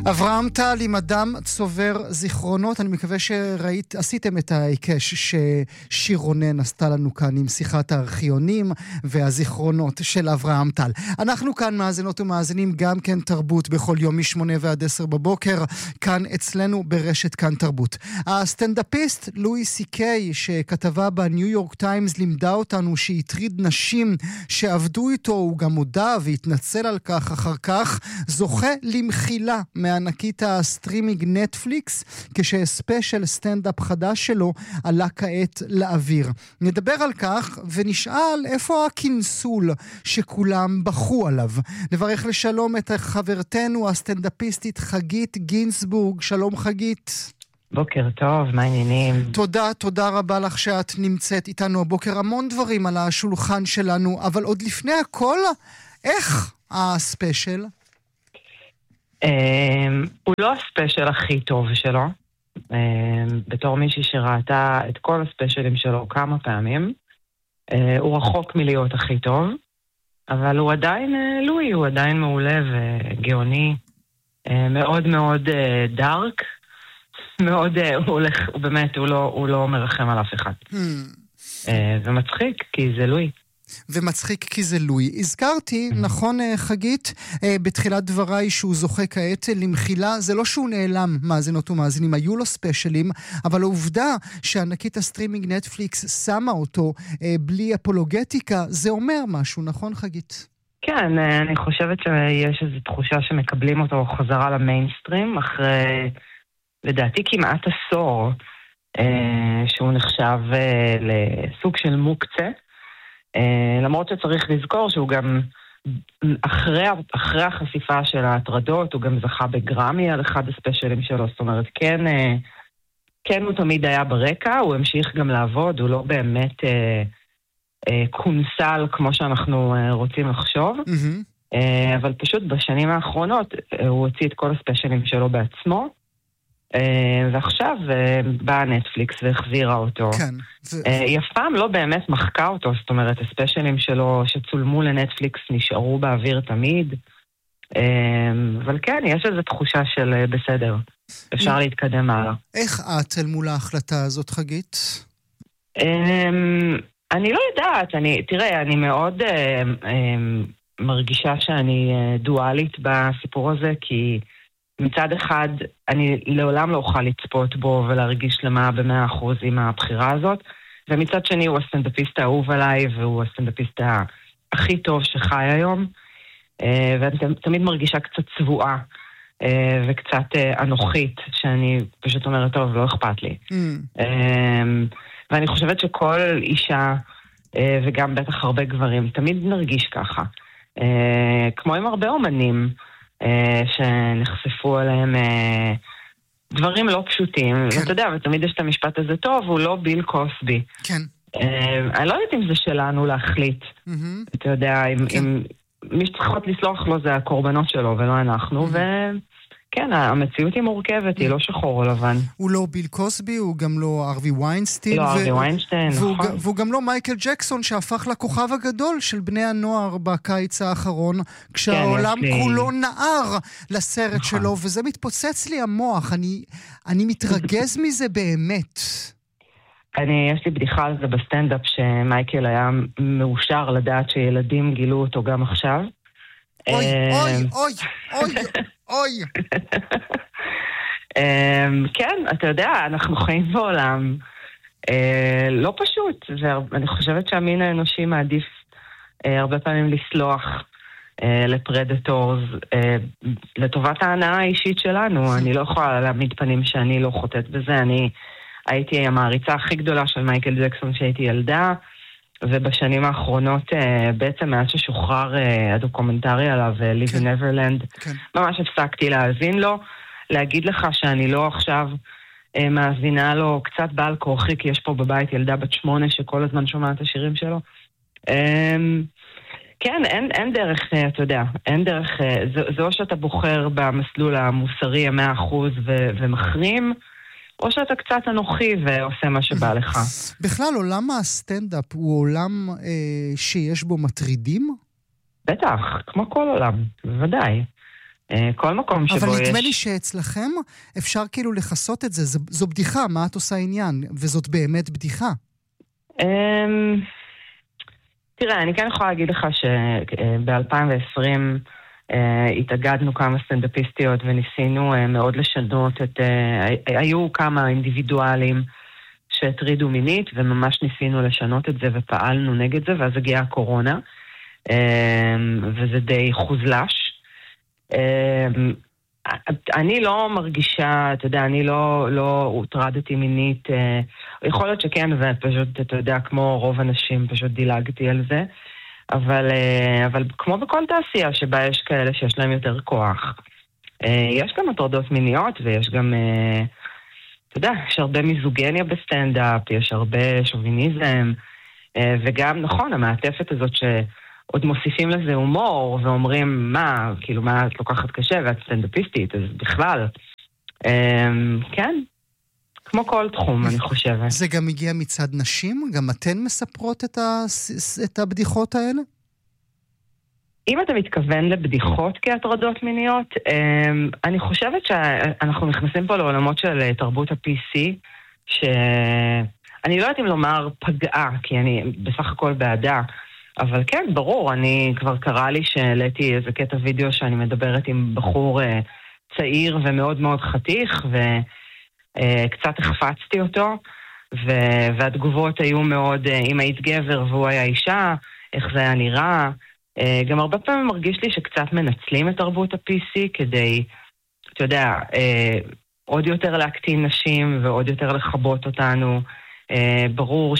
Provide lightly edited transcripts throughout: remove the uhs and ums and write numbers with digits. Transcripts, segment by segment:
אברהם טל עם אדם צובר זיכרונות. אני מקווה עשיתם את ההיקש ששיר רונן עשתה לנו כאן עם שיחת הארכיונים והזיכרונות של אברהם טל. אנחנו כאן מאזינות ומאזינים גם כן תרבות בכל יום מ-8 ועד 10 בבוקר, כאן אצלנו ברשת כאן תרבות. הסטנדאפיסט לואי סי קיי, שכתבה בניו יורק טיימס, לימדה אותנו שהטריד נשים שעבדו איתו, הוא גם הודע והתנצל על כך אחר כך, זוכה למחילה מענקית הסטרימינג נטפליקס, כשספיישל סטנדאפ חדש שלו עלה כעת לאוויר. נדבר על כך ונשאל איפה הכינסול שכולם בחו עליו. נברך לשלום את חברתנו הסטנדאפיסטית חגית גינסבורג. שלום חגית. בוקר טוב, מה העניינים? תודה רבה לך שאת נמצאת איתנו הבוקר. המון דברים על השולחן שלנו, אבל עוד לפני הכל, איך הספיישל? הוא לא הספיישל הכי טוב שלו. בתור מישהי שראתה את כל הספיישלים שלו כמה פעמים, הוא רחוק מלהיות הכי טוב, אבל הוא עדיין לואי, הוא עדיין מעולה וגאוני, מאוד מאוד דארק, מאוד, הוא באמת, הוא לא מרחם על אף אחד. ומצחיק, כי זה לואי. ומצחיק כי זה לואי. הזכרתי, נכון חגית, בתחילת דבריי שהוא זוכה כעת למחילה. זה לא שהוא נעלם, מאזינות ומאזינים, היו לו ספיישלים, אבל העובדה שענקית הסטרימינג נטפליקס שמה אותו בלי אפולוגטיקה, זה אומר משהו, נכון חגית? כן, אני חושבת שיש איזו תחושה שמקבלים אותו חזרה למיינסטרים, אחרי, לדעתי, כמעט עשור, שהוא נחשב לסוג של מוקצה, למרות שצריך לזכור שהוא גם, אחרי החשיפה של ההטרדות, הוא גם זכה בגרמי על אחד הספיישלים שלו, זאת אומרת, כן הוא תמיד היה ברקע, הוא המשיך גם לעבוד, הוא לא באמת קונסל כמו שאנחנו רוצים לחשוב, אבל פשוט בשנים האחרונות הוא הוציא את כל הספיישלים שלו בעצמו, ועכשיו באה נטפליקס והחזירה אותו. כן. היא אף פעם לא באמת מחקה אותו, זאת אומרת, הספיישלים שלו שצולמו לנטפליקס נשארו באוויר תמיד, אבל כן, יש איזו תחושה של בסדר, אפשר להתקדם הלאה. איך את אל מול ההחלטה הזאת, חגית? אני לא יודעת, תראה, אני מאוד מרגישה שאני דואלית בסיפור הזה, כי מצד אחד, אני לעולם לא אוכל לצפות בו ולהרגיש למה ב100% עם הבחירה הזאת, ומצד שני הוא הסטנדאפיסט האהוב עליי, והוא הסטנדאפיסט הכי טוב שחי היום, ואני תמיד מרגישה קצת צבועה, וקצת אנוכית, שאני פשוט אומרת, טוב, לא אכפת לי. ואני חושבת שכל אישה, וגם בטח הרבה גברים, תמיד נרגיש ככה. כמו עם הרבה אומנים, שנחשפו עליהם דברים לא פשוטים, ואתה יודע, ותמיד יש את המשפט הזה טוב, הוא לא ביל קוסבי. כן. אני לא יודעת אם זה שלנו להחליט. אתה יודע, מי שצריכות לסלוח לו זה הקורבנות שלו, ולא אנחנו, וכן, המציאות היא מורכבת, היא לא שחור או לבן. הוא לא ביל קוסבי, הוא גם לא ארווי ויינסטיין. לא ארווי ויינסטיין, נכון. והוא גם לא מייקל ג'קסון, שהפך לכוכב הגדול של בני הנוער בקיץ האחרון, כשהעולם כולו נער לסרט שלו, וזה מתפוצץ לי המוח. אני מתרגז מזה באמת. יש לי בדיחה על זה בסטנדאפ, שמייקל היה מאושר לדעת שילדים גילו אותו גם עכשיו. אוי, אוי, אוי, אוי, אוי. כן, אתה יודע, אנחנו חיים בעולם לא פשוט, ואני חושבת שהמין האנושי מעדיף הרבה פעמים לסלוח לפרדטורס לטובת ההנאה האישית שלנו. אני לא יכולה להעמיד פנים שאני לא חוטאת בזה. אני הייתי המעריצה הכי גדולה של מייקל ג'קסון שהייתי ילדה, ובשנים האחרונות, בעצם מאז ששוחרר הדוקומנטרי עליו, Live in Neverland, ממש הפסקתי להאזין לו. להגיד לך שאני לא עכשיו מאזינה לו קצת בעל כורחי, כי יש פה בבית ילדה בת 8 שכל הזמן שומעת את השירים שלו. כן, אין דרך, אתה יודע, אין דרך, זה או שאתה בוחר במסלול המוסרי 100% ומחרים, או שאתה קצת אנוכי ועושה מה שבא לך. בכלל, עולם הסטנדאפ הוא עולם שיש בו מטרידים? בטח, כמו כל עולם, בוודאי. כל מקום שבו יש... אבל נדמה לי שאצלכם אפשר כאילו לחסות את זה. זו בדיחה, מה את עושה עניין? וזאת באמת בדיחה. תראה, אני כן יכולה להגיד לך שב-2020 התאגדנו כמה סטנדאפיסטיות וניסינו מאוד לשנות את... היו כמה אינדיבידואלים שהטרידו מינית, וממש ניסינו לשנות את זה ופעלנו נגד זה, ואז הגיעה הקורונה, וזה די חוזלש. אני לא מרגישה, אתה יודע, אני לא הוטרדתי מינית, יכול להיות שכן, ופשוט, אתה יודע, כמו רוב אנשים, פשוט דילגתי על זה, אבל כמו בכל תעשייה שבה יש כאלה שיש להם יותר כוח, יש גם הטרדות מיניות, ויש גם, אתה יודע, יש הרבה מיזוגניה בסטנדאפ, יש הרבה שוביניזם, וגם, נכון, המעטפת הזאת עוד מוסיפים לזה הומור, ואומרים, מה, כאילו, מה את לוקחת קשה, ואת סטנדאפיסטית, אז בכלל. כן, כמו כל תחום, אני חושבת. זה גם הגיע מצד נשים? גם אתן מספרות את הבדיחות האלה? אם אתה מתכוון לבדיחות כהטרדות מיניות, אני חושבת שאנחנו נכנסים פה לעולמות של תרבות ה-PC, שאני לא יודעת אם לומר פגעה, כי אני בסך הכל בעדה, אבל כן, ברור, אני כבר קרה לי שהעליתי איזה קטע וידאו שאני מדברת עם בחור צעיר ומאוד מאוד חתיך, וקצת החפצתי אותו, והתגובות היו מאוד, אם היית גבר והוא היה אישה, איך זה היה נראה. גם הרבה פעמים מרגיש לי שקצת מנצלים את תרבות ה-PC כדי, אתה יודע, עוד יותר להקטין נשים ועוד יותר לחבות אותנו. ברור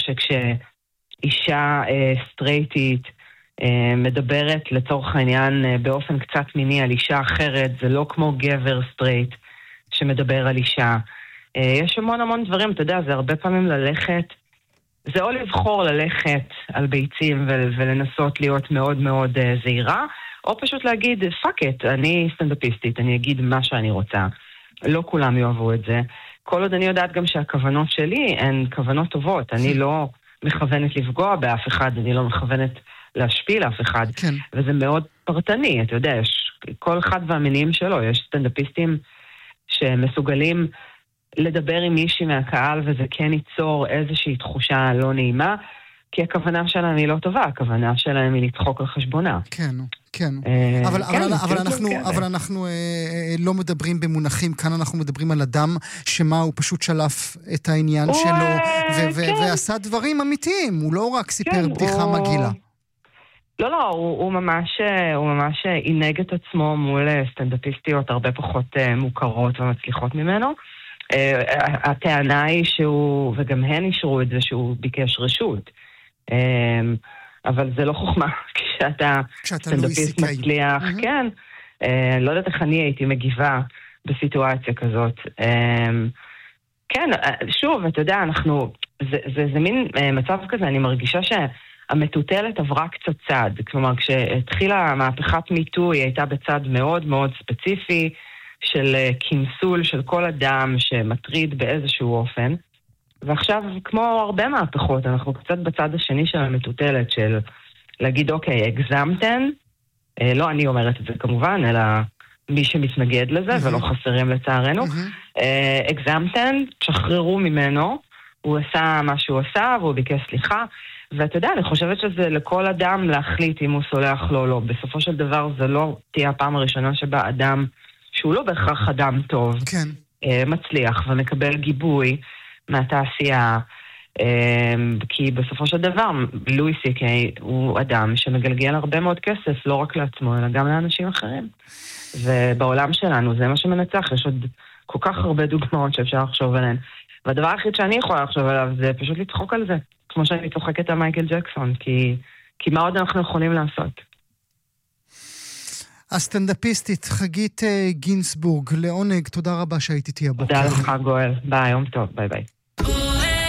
אישה סטרייטית מדברת לצורך העניין באופן קצת מיני על אישה אחרת, זה לא כמו גבר סטרייט שמדבר על אישה. יש המון דברים, אתה יודע, זה הרבה פעמים ללכת, זה או לבחור ללכת על ביצים ולנסות להיות מאוד מאוד זהירה, או פשוט להגיד, fuck it, אני סטנדאפיסטית, אני אגיד מה שאני רוצה. לא כולם יאהבו את זה. כל עוד אני יודעת גם שהכוונות שלי הן כוונות טובות, אני לא מכוונת לפגוע באף אחד, אני לא מכוונת להשפיל אף אחד, כן. וזה מאוד פרטני, אתה יודע, יש כל אחד והמינים שלו, יש סטנדאפיסטים שמסוגלים לדבר עם מישהי מהקהל, וזה כן ייצור איזושהי תחושה לא נעימה, כי הכוונה שלהם היא לא טובה, הכוונה שלהם היא לצחוק על חשבונה. כן, כן. אבל אנחנו לא מדברים במונחים, כאן אנחנו מדברים על אדם שמה הוא פשוט שלף את העניין שלו, ועשה דברים אמיתיים, הוא לא רק סיפר בדיחה מגעילה. לא, הוא ממש עינג את עצמו מול סטנדאפיסטיות הרבה פחות מוכרות ומצליחות ממנו. הטענה היא שהוא, וגם הן אישרו את זה שהוא ביקש רשות. אבל זה לא חוכמה, כשאתה סטנדאפיסט מצליח, כן. לא יודעת איך אני הייתי מגיבה בסיטואציה כזאת. כן, שוב, אתה יודע, זה מין מצב כזה, אני מרגישה שהמטוטלת עברה קצת צד. כלומר, כשהתחילה מהפכת מיטו, היא הייתה בצד מאוד מאוד ספציפי, של כינסול של כל אדם שמטריד באיזשהו אופן. ועכשיו, כמו הרבה מהפכות, אנחנו קצת בצד השני של המטוטלת, של להגיד, אוקיי, הגזמתן, לא אני אומרת את זה כמובן, אלא מי שמתנגד לזה, ולא חסרים לצערנו, הגזמתן, תשחררו ממנו, הוא עשה מה שהוא עשה, והוא ביקש סליחה, ואתה יודע, אני חושבת שזה לכל אדם להחליט אם הוא סולח לו או לא. בסופו של דבר, זה לא תהיה הפעם הראשונה שבה אדם, שהוא לא בהכרח אדם טוב, כן. מצליח ומקבל גיבוי מהתעשייה, כי בסופו של דבר, לואי סי-קיי הוא אדם שמגלגל הרבה מאוד כסף, לא רק לעצמו, אלא גם לאנשים אחרים. ובעולם שלנו זה מה שמנצח, יש עוד כל כך הרבה דוגמאות שאפשר לחשוב עליהן. והדבר היחיד שאני יכולה לחשוב עליו זה פשוט לצחוק על זה, כמו שאני צוחקת על מייקל ג'קסון, כי מה עוד אנחנו יכולים לעשות? הסטנדאפיסטית חגית גינסבורג, לעונג, תודה רבה שהייתי איתי הבוקר. תודה לך גואל, ביי, יום טוב, ביי ביי.